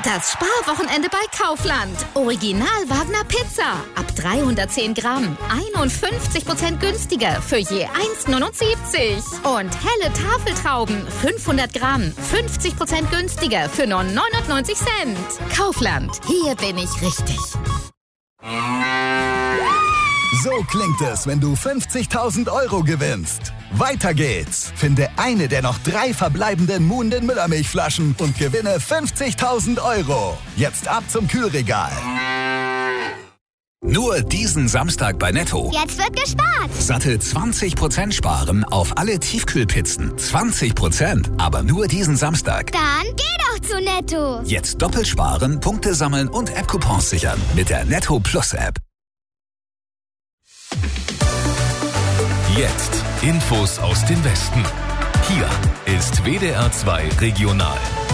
Das Sparwochenende bei Kaufland. Original Wagner Pizza. Ab 310 Gramm. 51% günstiger für je 1,79. Und helle Tafeltrauben. 500 Gramm. 50% günstiger für nur 99 Cent. Kaufland. Hier bin ich richtig. So klingt es, wenn du 50.000 € gewinnst. Weiter geht's. Finde eine der noch 3 verbleibenden Moon den Müllermilchflaschen und gewinne 50.000 €. Jetzt ab zum Kühlregal. Nur diesen Samstag bei Netto. Jetzt wird gespart. Satte 20% sparen auf alle Tiefkühlpizzen. 20%, aber nur diesen Samstag. Dann geh doch zu Netto. Jetzt doppelt sparen, Punkte sammeln und App-Coupons sichern mit der Netto Plus App. Jetzt Infos aus dem Westen. Hier ist WDR 2 Regional.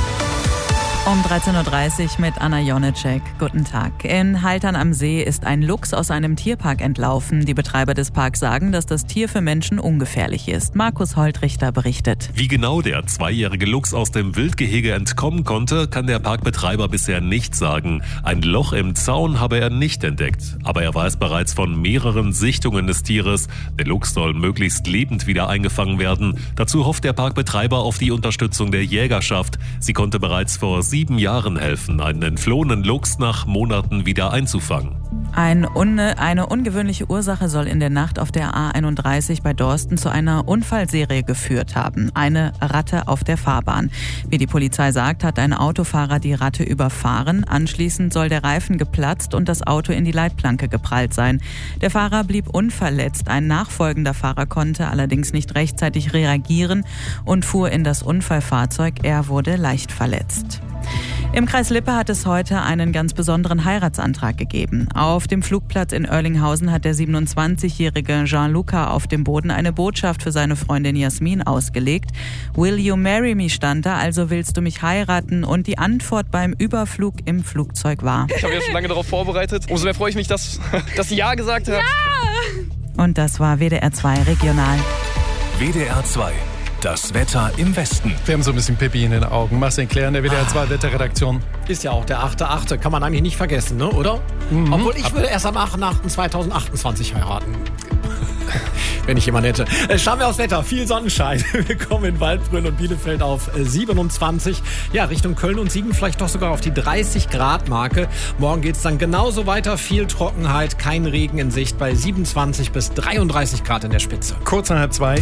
Um 13.30 Uhr mit Anna Jonitschek. Guten Tag. In Haltern am See ist ein Luchs aus einem Tierpark entlaufen. Die Betreiber des Parks sagen, dass das Tier für Menschen ungefährlich ist. Markus Holtrichter berichtet. Wie genau der 2-jährige Luchs aus dem Wildgehege entkommen konnte, kann der Parkbetreiber bisher nicht sagen. Ein Loch im Zaun habe er nicht entdeckt. Aber er weiß bereits von mehreren Sichtungen des Tieres. Der Luchs soll möglichst lebend wieder eingefangen werden. Dazu hofft der Parkbetreiber auf die Unterstützung der Jägerschaft. Sie konnte bereits vor 7 Jahren helfen, einen entflohenen Luchs nach Monaten wieder einzufangen. Eine ungewöhnliche Ursache soll in der Nacht auf der A31 bei Dorsten zu einer Unfallserie geführt haben. Eine Ratte auf der Fahrbahn. Wie die Polizei sagt, hat ein Autofahrer die Ratte überfahren. Anschließend soll der Reifen geplatzt und das Auto in die Leitplanke geprallt sein. Der Fahrer blieb unverletzt. Ein nachfolgender Fahrer konnte allerdings nicht rechtzeitig reagieren und fuhr in das Unfallfahrzeug. Er wurde leicht verletzt. Im Kreis Lippe hat es heute einen ganz besonderen Heiratsantrag gegeben. Auf dem Flugplatz in Oerlinghausen hat der 27-jährige Jean-Luca auf dem Boden eine Botschaft für seine Freundin Jasmin ausgelegt. Will you marry me stand da, also willst du mich heiraten? Und die Antwort beim Überflug im Flugzeug war: Ich habe ja schon lange darauf vorbereitet. Umso mehr freue ich mich, dass sie Ja gesagt hat. Ja! Und das war WDR 2 Regional. WDR 2. Das Wetter im Westen. Wir haben so ein bisschen Pippi in den Augen. Marcel Claire in der WDR 2 Wetterredaktion. Ist ja auch der 8.8. Kann man eigentlich nicht vergessen, ne? Oder? Mhm. Obwohl ich würde erst am 8.8.2028 heiraten. Wenn ich jemanden hätte. Schauen wir aufs Wetter. Viel Sonnenschein. Wir kommen in Waldbrunn und Bielefeld auf 27. Ja, Richtung Köln und Siegen vielleicht doch sogar auf die 30-Grad-Marke. Morgen geht es dann genauso weiter. Viel Trockenheit, kein Regen in Sicht bei 27 bis 33 Grad in der Spitze. Kurz nach 2.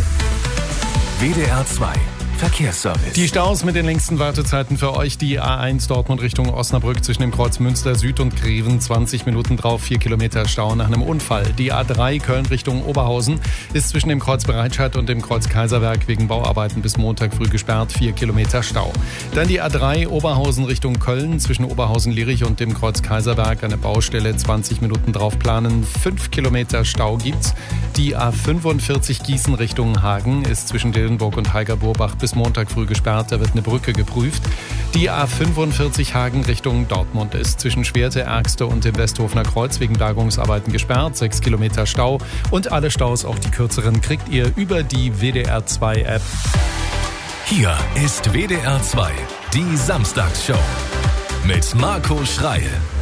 WDR 2 Verkehrsservice. Die Staus mit den längsten Wartezeiten für euch. Die A1 Dortmund Richtung Osnabrück zwischen dem Kreuz Münster Süd und Greven. 20 Minuten drauf, 4 Kilometer Stau nach einem Unfall. Die A3 Köln Richtung Oberhausen ist zwischen dem Kreuz Bereitscheid und dem Kreuz Kaiserwerk wegen Bauarbeiten bis Montag früh gesperrt. 4 Kilometer Stau. Dann die A3 Oberhausen Richtung Köln zwischen Oberhausen-Lierich und dem Kreuz Kaiserwerk. Eine Baustelle, 20 Minuten drauf planen. 5 Kilometer Stau gibt's. Die A45 Gießen Richtung Hagen ist zwischen Dillenburg und Heiger-Burbach bis Montag früh gesperrt, da wird eine Brücke geprüft. Die A45 Hagen Richtung Dortmund ist zwischen Schwerte, Ergste und dem Westhofener Kreuz wegen Bergungsarbeiten gesperrt. 6 Kilometer Stau und alle Staus, auch die kürzeren, kriegt ihr über die WDR 2 App. Hier ist WDR 2, die Samstagsshow mit Marco Schreil.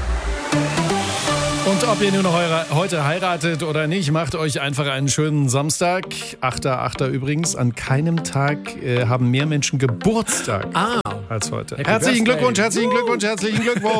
Und ob ihr nun heute heiratet oder nicht, macht euch einfach einen schönen Samstag. 8.8. übrigens. An keinem Tag haben mehr Menschen Geburtstag als heute. Herzlichen Glückwunsch, herzlichen Glückwunsch, herzlichen Glückwunsch.